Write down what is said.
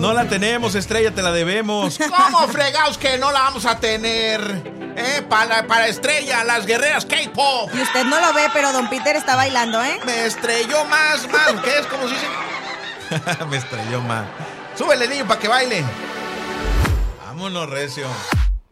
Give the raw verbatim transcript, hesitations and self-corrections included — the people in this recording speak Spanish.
No la tenemos, Estrella, te la debemos. ¿Cómo fregados que no la vamos a tener? Eh, para, para Estrella, las guerreras K-pop. Y usted no lo ve, pero don Peter está bailando, ¿eh? Me estrelló más, más. ¿Qué es? ¿Cómo se dice? Me estrelló más. Súbele, niño, para que baile. Vámonos, recio.